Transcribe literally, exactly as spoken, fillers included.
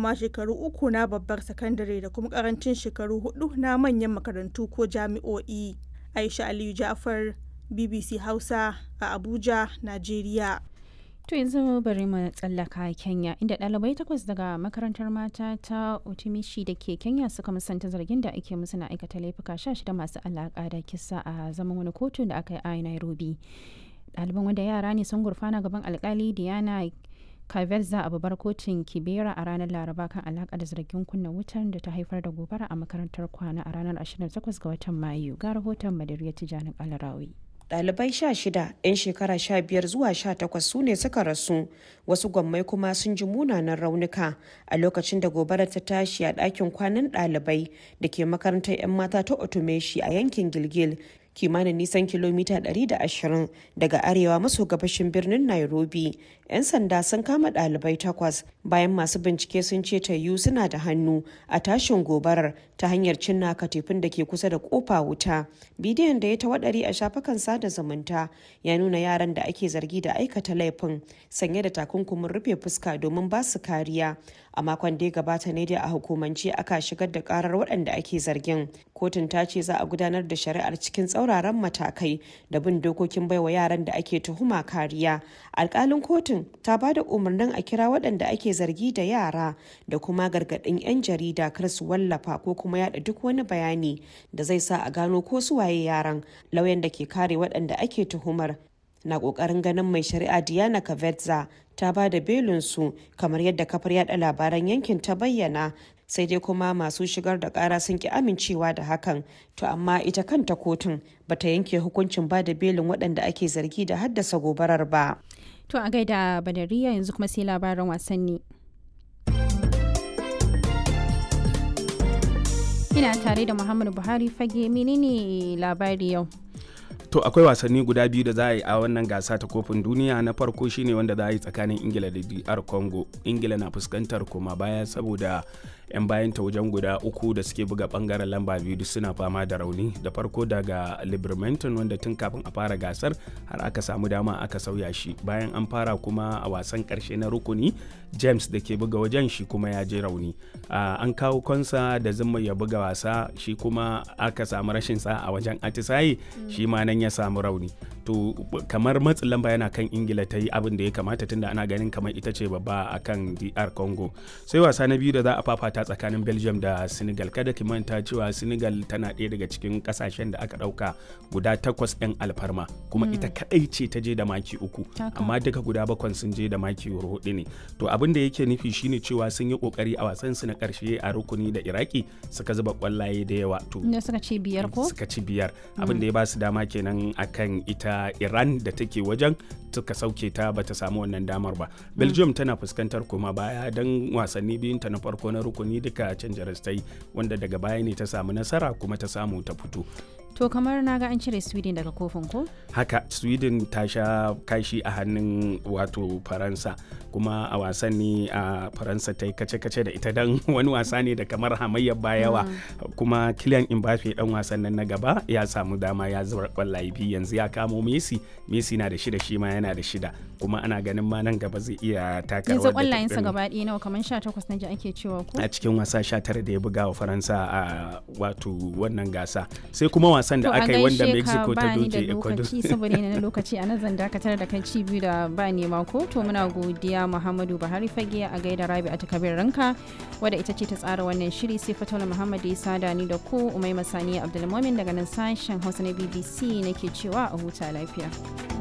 kuma shekaru uku na babbar sakandare da kuma karancin shekaru hudu na manyan makarantu ko jami'o'i. Aisha Aliyu Ja'far, B B C Hausa a Abuja, Najeriya. To yanzu bari mu tsallaka Kenya inda ɗalibai takwas daga makarantar mata ta Utumishi da ke Kenya suka musanta zargin da ake musu na aikata laifuka sha shida masu alaƙa da kisa a zaman wani kotu da aka yi a Nairobi. Ɗaliban wanda yara ne sun gurfana gaban alkali Diana Kavelza a babbar kotun Kibera a ranar Laraba kan alaƙa da zargin kunna wutar da ta haifar da gobara a makarantar kwana a ranar ashirin da takwas ga watan Mayu. Ga rahoton Madariya Tijani Alarawi. Ɗalibai sha shida 'yan shekara sha biyar zuwa sha takwas su ne suka rasu, wasu gwammai kuma sun ji munanan raunuka a lokacin da gobarar ta tashi a ɗakin kwanan ɗalibai da ke makarantar 'yan mata ta Otumeshi a yankin Gilgil, kimanin nisan kilomita ɗari da ashirin daga arewa maso gabashin birnin Nairobi. 'Yan sanda sun kama ɗalibai takwas bayan masu bincike sun ce tayu suna da hannu a tashin gobarar ta hanyar cinna katifin da ke kusa da kofa wuta. Bidiyon da ya tawaɗari a shafukan sada zumunta ya nuna yaran da ake zargi da aikata laifin sanye da takunkumin rufe fuska domin ba su kariya. A makon da ya gabata ne dai a hukumance aka shigar da karar waɗanda ake zargin. Kotun ta ce za a gudanar da shari'ar cikin tsauraran matakai da bin dokokin baiwa yaran da ake tuhuma kariya. Alƙalin kotun ta ba da umarnin a kira waɗanda ake zargi da yara da kuma gargaɗin 'yan jarida kar su wallafa ko kuma yada duk wani bayani da zai sa a gano ko su waye yaran. Lauyan da ke kare waɗanda ake tuhumar na ƙoƙarin ganin mai shari'a Diana Kavetza ta ba da belinsu kamar yadda kafar yada labaran yankin ta bayyana, sai dai kuma masu shigar da ƙara sun ki amincewa da hakan. To amma ita kanta kotun bata yanke hukuncin ba da belin waɗanda ake zargi da haddasa gobarar ba. To a gaida Badariya yanzu kuma sai labaran wasanni. Ina tare da Muhammadu Buhari fage, menene labari yau? To akwai wasanni guda biyu da za a yi a wannan gasa ta kofin duniya. Na farko shine wanda za a yi tsakanin Ingila da D R Congo. Ingila na fuskantar koma baya saboda 'yan bayanta wajen guda uku da suke buga bangaren lamba biyu duk suna fama da rauni. Da farko daga Libermanton wanda tun kafin a fara gasar har aka samu dama aka sauya shi. Bayan an fara kuma a wasan karshe na rukuni, James da ke buga wajen shi kuma ya je rauni. Uh, an kawo Konsa da zuma ya buga wasa, shi kuma aka samu rashin sa a wajen atisaye, mm. shi ma nan ya samu rauni. To kamar matsin lamba yana kan Ingila ta yi abin da ya kamata tunda ana ganin kamar ita ce babba a kan D R Congo. Sai wasa na biyu da za a fafata tsakanin Belgium da Senegal. Kada ki manta cewa Senegal tana ɗaya daga cikin kasashen da aka ɗauka guda takwas 'yan alfarma, kuma mm. ita kaɗai ce ta je da maki uku, amma duka guda bakwan sun je da maki hudu ne. To abin da yake nufi shine cewa sun yi kokari a wasan su na ƙarshe a rukuni da Iraki suka zuba kwallaye da yawa. To suka ci biyar ko? Suka ci biyar. Abin da ya ba su dama kenan akan ita Iran da take wajen, suka sauke ta bata samu wannan damar ba. Belgium tana fuskantar kuma baya don wasanni biyun ta na farko na rukuni duka canja rastai, wanda daga baya ne ta samu nasara kuma ta samu ta fito. To kamar na ga an cire Sweden daga kofin ko? Haka, Sweden ta sha kashi a hannun wato Faransa, kuma a wasan ne a Faransa ta yi kace-kace da ita don wani wasa ne da kamar hamayyar bayawa, mm. kuma Kylian Mbappe dan wasan nan na gaba ya samu dama ya zura kwallaye biyu, yanzu ya kamo Messi, Messi na da shida shi ma yana da shida, kuma ana ganin ma nan gaba zai iya taka rawar da. Yanzu kwallayensa gaba ɗaya nawa, kamar sha takwas na ji ake cewa ko? A cikin wasa sha tara da ya buga wa Faransa a wato wannan gasa. Sai kuma wasan da aka yi wanda Mexico ta doke Ecuador. Saboda yana lokaci a nan zan dakatar da kai ci biyu da ba nema ko. To muna godiya Muhammadu Buhari fage, a gaida Rabi a takabir ranka wadda ita ce ta tsara wannan shiri, sai Fatola Muhammad ya sada ni da ku, Umaima Sani Abdulmumin daga nan sashen Hausa na B B C nake cewa a huta lafiya.